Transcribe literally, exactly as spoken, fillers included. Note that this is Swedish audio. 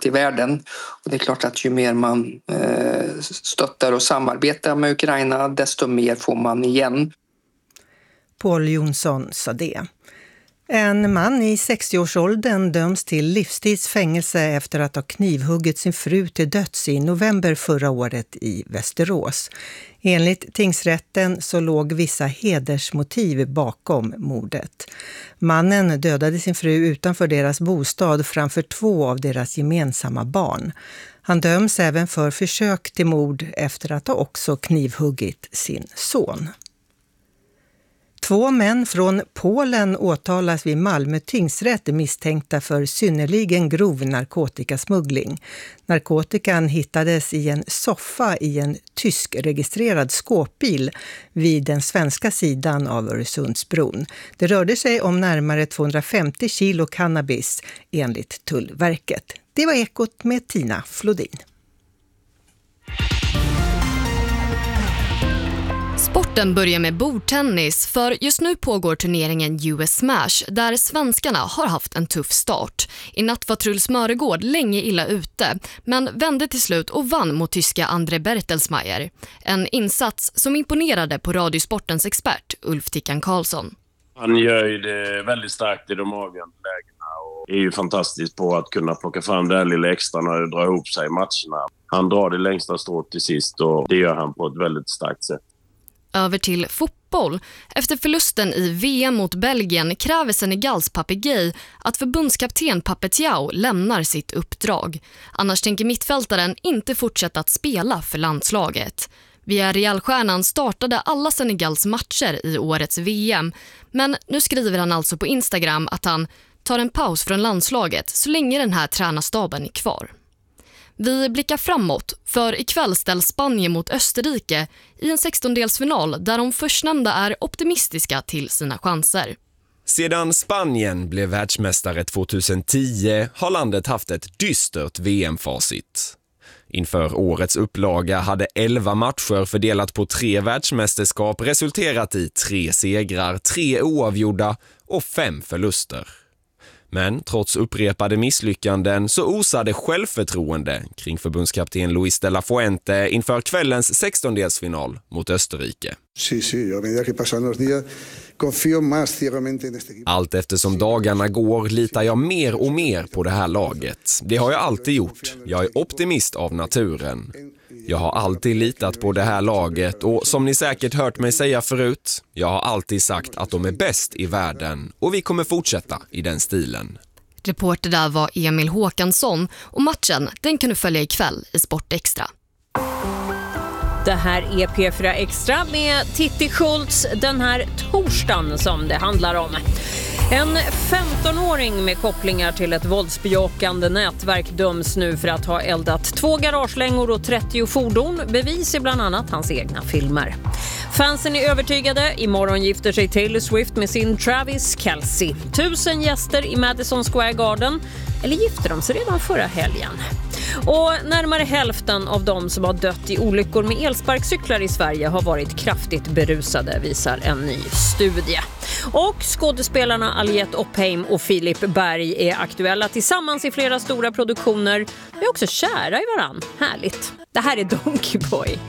ute i världen. Och det är klart att ju mer man eh, stöttar och samarbetar med Ukraina, desto mer får man igen. Paul Jonsson sa det. En man i sextioårsåldern döms till livstidsfängelse efter att ha knivhuggit sin fru till döds i november förra året i Västerås. Enligt tingsrätten så låg vissa hedersmotiv bakom mordet. Mannen dödade sin fru utanför deras bostad framför två av deras gemensamma barn. Han döms även för försök till mord efter att ha också knivhuggit sin son. Två män från Polen åtalas vid Malmö tingsrätt misstänkta för synnerligen grov narkotikasmuggling. Narkotikan hittades i en soffa i en tysk-registrerad skåpbil vid den svenska sidan av Öresundsbron. Det rörde sig om närmare tvåhundrafemtio kilo cannabis enligt Tullverket. Det var Ekot med Tina Flodin. Sporten börjar med bordtennis, för just nu pågår turneringen U S Smash där svenskarna har haft en tuff start. I natt var Truls Mörgård länge illa ute, men vände till slut och vann mot tyska André Bertelsmeier. En insats som imponerade på radiosportens expert Ulf Tickan Karlsson. Han gör ju det väldigt starkt i de avgörande lägena och är ju fantastisk på att kunna plocka fram det här lilla extra när det drar ihop sig i matcherna. Han drar det längsta strået till sist och det gör han på ett väldigt starkt sätt. Över till fotboll. Efter förlusten i V M mot Belgien kräver Senegals Pape Gueye att förbundskapten Pape Thiaw lämnar sitt uppdrag. Annars tänker mittfältaren inte fortsätta att spela för landslaget. Villarreal-stjärnan startade alla Senegals matcher i årets V M, men nu skriver han alltså på Instagram att han tar en paus från landslaget så länge den här tränarstaben är kvar. Vi blickar framåt, för ikväll ställs Spanien mot Österrike i en sextondelsfinal där de förstnämnda är optimistiska till sina chanser. Sedan Spanien blev världsmästare tjugohundratio har landet haft ett dystert V M-facit. Inför årets upplaga hade elva matcher fördelat på tre världsmästerskap resulterat i tre segrar, tre oavgjorda och fem förluster. Men trots upprepade misslyckanden så osade självförtroende kring förbundskapten Luis de la Fuente inför kvällens sextondelsfinal mot Österrike. Sí, sí, a medida que pasan los días confío más ciegamente en este equipo. Allt eftersom dagarna går litar jag mer och mer på det här laget. Det har jag alltid gjort. Jag är optimist av naturen. Jag har alltid litat på det här laget och som ni säkert hört mig säga förut, jag har alltid sagt att de är bäst i världen och vi kommer fortsätta i den stilen. Reporter där var Emil Håkansson och matchen den kan du följa ikväll i Sport Extra. Det här är P fyra Extra med Titti Schultz den här torsdagen som det handlar om. En femtonåring med kopplingar till ett våldsbejakande nätverk döms nu för att ha eldat två garagelängor och trettio fordon. Bevis är bland annat hans egna filmer. Fansen är övertygade. Imorgon gifter sig Taylor Swift med sin Travis Kelce. Tusen gäster i Madison Square Garden. Eller gifter de sig redan förra helgen? Och närmare hälften av de som har dött i olyckor med elsparkcyklar i Sverige har varit kraftigt berusade, visar en ny studie. Och skådespelarna Aliette Oppheim och Filip Berg är aktuella tillsammans i flera stora produktioner. De är också kära i varann. Härligt. Det här är Donkey Boy.